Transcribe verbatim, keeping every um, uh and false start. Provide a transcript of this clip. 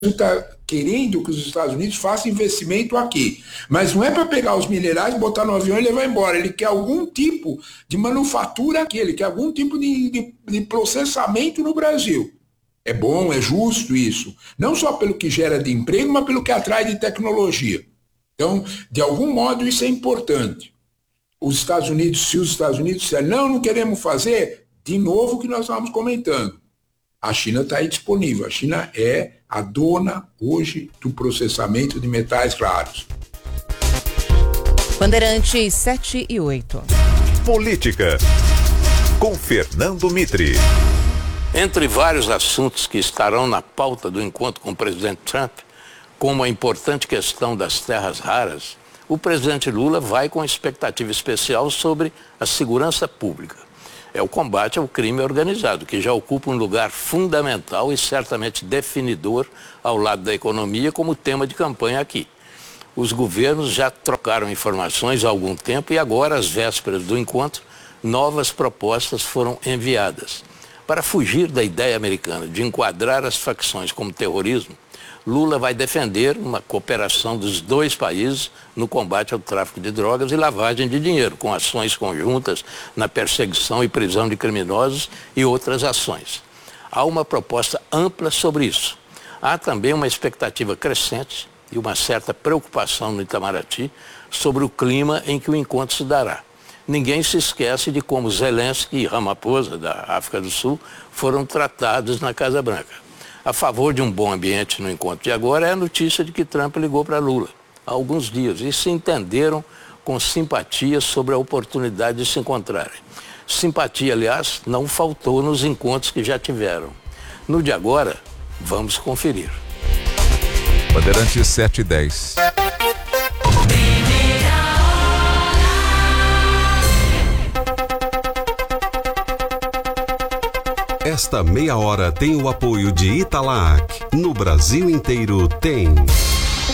está querendo que os Estados Unidos façam investimento aqui. Mas não é para pegar os minerais, botar no avião e levar embora. Ele quer algum tipo de manufatura aqui, ele quer algum tipo de, de, de processamento no Brasil. É bom, é justo isso. Não só pelo que gera de emprego, mas pelo que atrai de tecnologia. Então, de algum modo, isso é importante. Os Estados Unidos, se os Estados Unidos disserem, não, não queremos fazer, de novo o que nós estávamos comentando. A China está aí disponível. A China é a dona, hoje, do processamento de metais raros. Bandeirantes sete e oito. Política, com Fernando Mitre. Entre vários assuntos que estarão na pauta do encontro com o presidente Trump, como a importante questão das terras raras, o presidente Lula vai com expectativa especial sobre a segurança pública. É o combate ao crime organizado, que já ocupa um lugar fundamental e certamente definidor ao lado da economia como tema de campanha aqui. Os governos já trocaram informações há algum tempo e agora, às vésperas do encontro, novas propostas foram enviadas. Para fugir da ideia americana de enquadrar as facções como terrorismo, Lula vai defender uma cooperação dos dois países no combate ao tráfico de drogas e lavagem de dinheiro, com ações conjuntas na perseguição e prisão de criminosos e outras ações. Há uma proposta ampla sobre isso. Há também uma expectativa crescente e uma certa preocupação no Itamaraty sobre o clima em que o encontro se dará. Ninguém se esquece de como Zelensky e Ramaphosa, da África do Sul, foram tratados na Casa Branca. A favor de um bom ambiente no encontro de agora é a notícia de que Trump ligou para Lula há alguns dias e se entenderam com simpatia sobre a oportunidade de se encontrarem. Simpatia, aliás, não faltou nos encontros que já tiveram. No de agora, vamos conferir. Bandeirantes sete e dez. Esta meia hora tem o apoio de Italac. No Brasil inteiro tem.